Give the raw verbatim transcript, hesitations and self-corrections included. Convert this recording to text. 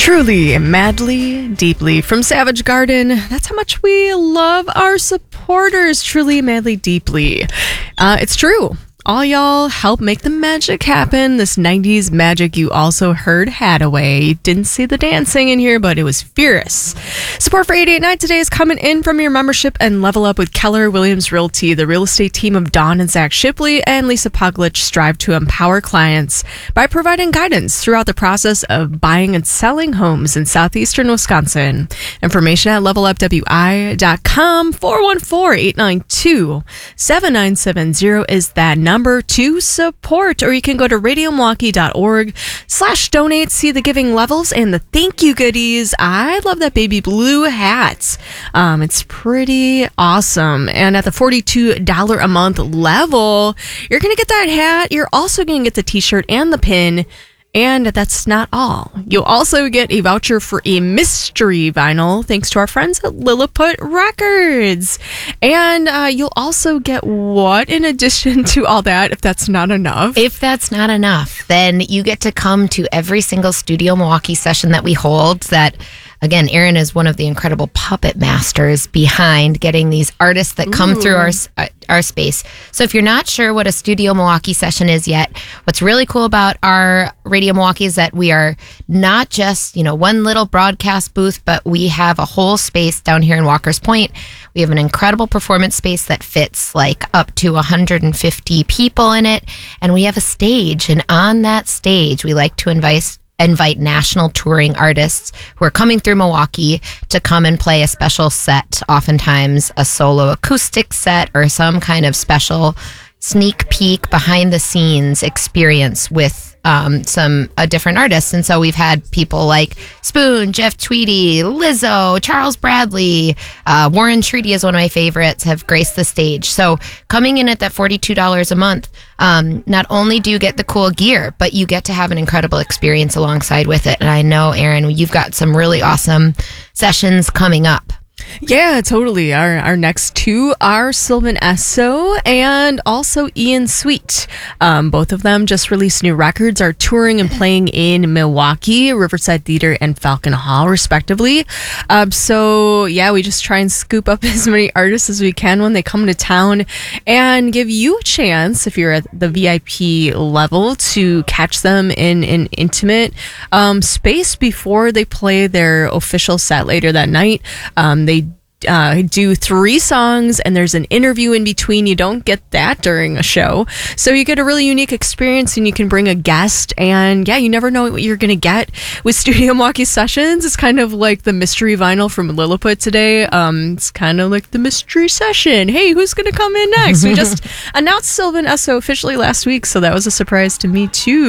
Truly, madly, deeply from Savage Garden. That's how much we love our supporters. Truly, madly, deeply. Uh, it's true. All y'all help make the magic happen. This nineties magic you also heard Hadaway. You didn't see the dancing in here, but it was fierce. Support for eighty-eight point nine today is coming in from your membership and Level Up with Keller Williams Realty. The real estate team of Dawn and Zach Shipley and Lisa Poglich strive to empower clients by providing guidance throughout the process of buying and selling homes in southeastern Wisconsin. Information at level up w i dot com. four one four, eight nine two, seven nine seven zero is that number. Number to support, or you can go to radio milwaukee dot org slash donate, see the giving levels and the thank you goodies. I love that baby blue hat. Um, it's pretty awesome. And at the forty-two dollars a month level, you're going to get that hat. You're also going to get the t-shirt and the pin. And that's not all. You'll also get a voucher for a mystery vinyl thanks to our friends at Lilliput Records. And uh, you'll also get what in addition to all that, if that's not enough? If that's not enough, then you get to come to every single Studio Milwaukee session that we hold. That, again, Aaron is one of the incredible puppet masters behind getting these artists that come Ooh. through our uh, our space. So if you're not sure what a Studio Milwaukee session is yet, what's really cool about our Radio Milwaukee is that we are not just, you know, one little broadcast booth, but we have a whole space down here in Walker's Point. We have an incredible performance space that fits like up to one hundred fifty people in it. And we have a stage. And on that stage, we like to invite invite national touring artists who are coming through Milwaukee to come and play a special set, oftentimes a solo acoustic set or some kind of special sneak peek behind the scenes experience with um, some uh, different artists. And so we've had people like Spoon, Jeff Tweedy, Lizzo, Charles Bradley, uh, Warren Treaty is one of my favorites, have graced the stage. So coming in at that forty-two dollars a month, um, not only do you get the cool gear, but you get to have an incredible experience alongside with it. And I know, Aaron, you've got some really awesome sessions coming up. Yeah, totally. Our our next two are Sylvan Esso and also Ian Sweet. Um, both of them just released new records, are touring and playing in Milwaukee, Riverside Theater, and Falcon Hall, respectively. Um, so, yeah, we just try and scoop up as many artists as we can when they come to town and give you a chance, if you're at the V I P level, to catch them in an intimate um, space before they play their official set later that night. Um, they Uh, do three songs and there's an interview in between. You don't get that during a show. So you get a really unique experience and you can bring a guest. And yeah, you never know what you're going to get with Studio Milwaukee Sessions. It's kind of like the mystery vinyl from Lilliput today. Um, it's kind of like the mystery session. Hey, who's going to come in next? We just announced Sylvan Esso officially last week, so that was a surprise to me too.